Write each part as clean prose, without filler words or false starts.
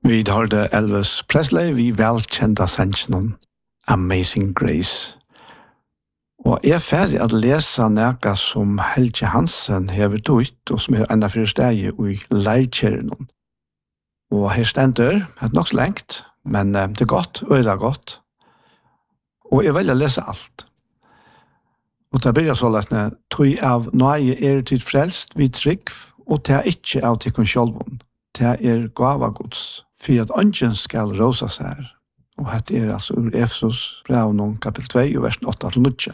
Vi hørte Elvis Presley, vi velkjente sannsjonen Amazing Grace. Og jeg er ferdig at lese noe som Helge Hansen har tøyt, og som er enda for steg i leirkjæren. Og her stender, det er nok så lengt, men det er godt, og det er godt. Og jeg velger å lese alt. Og det blir så løsne, tøy av nøye er tid frelst, vi trygg, og det er ikke av til konsjolven. Det er gava gods, for at ånden skal råsa seg her. Og dette er altså ur Efesos brev kapitel 2, versen 8-9.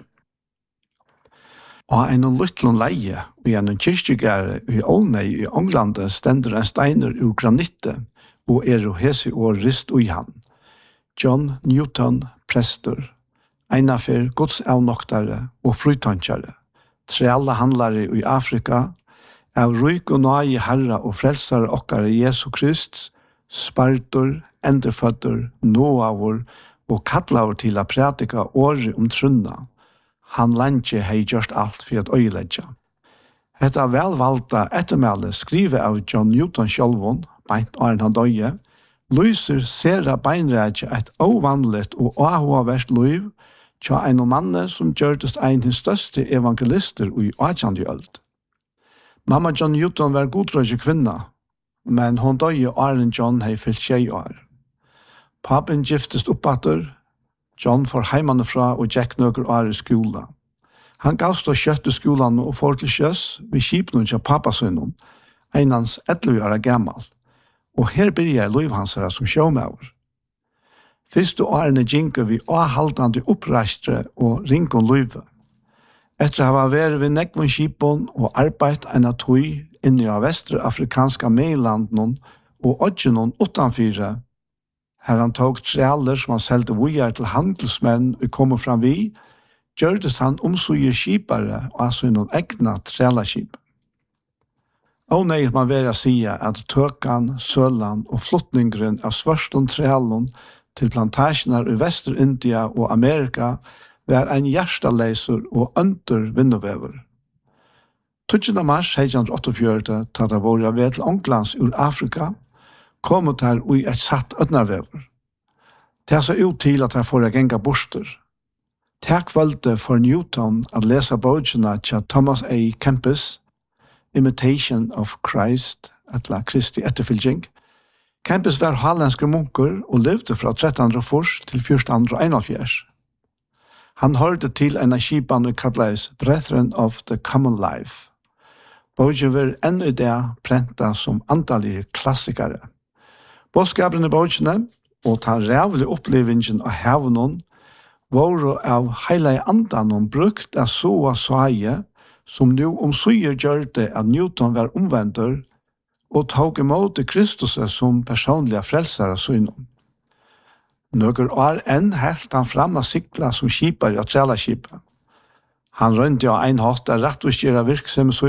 Og en liten leie, og en kyrkjegære i Olnei i Englandet stender en steiner ur granitte, og er hesi og rist ui han. John Newton, prester, einafer Guds avnoktare og frutankjare, trealla handlare i Afrika, av ryk og nøye herra og frelsare okkare Jesu Krist, spartor, endeføtter, nåavur og kattlaver til å prætika året om trunna. Han lenge hei gjort alt for at øyeledja. Hetta velvalta ettermæle skrive av John Newton sjálvon, beint åren han døye, lyser sera beinrætje et ovanligt og avhåverst liv tja en manne som gjørtest ein hins største evangelister i 18. øld. Mamma John Newton var godrøyge kvinna, men hon døye åren John hei fyllt 6 år. Papen giftest oppatter, John får heimanifra og Jack nøkker år i skola. Han gav stå kjøtt i skolan og får til kjøss ved kipnum til papasønnen, einans 11 år gammal. Og her byrja jeg liv hans som sjåmauer. Fyrste årene gjenker vi avhaldande oppreistre og ringon livet. Etter å ha vært ved nekvun kipon og arbeidt en av tøy inni av vestre afrikanska meilanden og odgenon utanfyre, her han tog trealer som han selte vujar til handelsmenn og kommer fram vi, gjørtes han omsuje skipare og altså noen egna trealerskip. Og nei man vera sia at tøkan, sølan og flottningren av svørston trealon til plantasjoner i Vester-India og Amerika var en hjertaleisur og under vinnovever. 20. mars 1948, da det var jeg ved til Ånglands ur Afrika, kom ut her i et satt ødnarvever. Det så ut til at jeg får jeg genga borster. Takk valgte for Newton at lese bøkene til Thomas A. Kempis, Imitation of Christ, etla Kristi etterfylging. Kempis var hollandske munker og levde fra 1340 til 1471. Han hørte til en av skipan og kallet Brethren of the Common Life. Bøkene var ennå i det prenta som antallige klassikere. Bådskapen i bøkene og ta rævlig opplevingen av hevnen var av hele andan brukt av så og svaje som nå omsøyer gjør det at Newton var omvender og tog imot Kristus som personlige frelsere synen. Nøkker år enn helt han fram av sikla som skipar i trællerskipet. Han rønte av en hatt av rettvisgjøre virksomhet